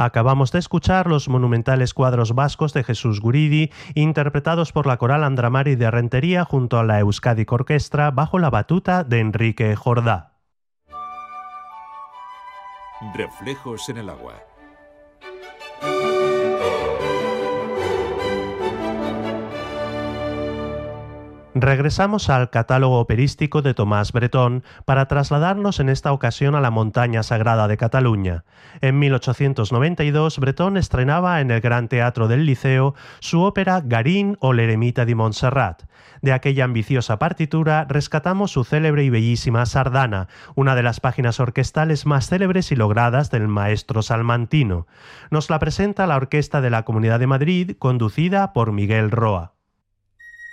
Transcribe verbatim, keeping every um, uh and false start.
Acabamos de escuchar los monumentales cuadros vascos de Jesús Guridi, interpretados por la Coral Andramari de Rentería junto a la Euskadi Orquestra bajo la batuta de Enrique Jordá. Reflejos en el agua. Regresamos al catálogo operístico de Tomás Bretón para trasladarnos en esta ocasión a la montaña sagrada de Cataluña. En mil ochocientos noventa y dos, Bretón estrenaba en el Gran Teatro del Liceo su ópera Garín o l'Eremita di Montserrat. De aquella ambiciosa partitura rescatamos su célebre y bellísima sardana, una de las páginas orquestales más célebres y logradas del maestro salmantino. Nos la presenta la Orquesta de la Comunidad de Madrid, conducida por Miguel Roa.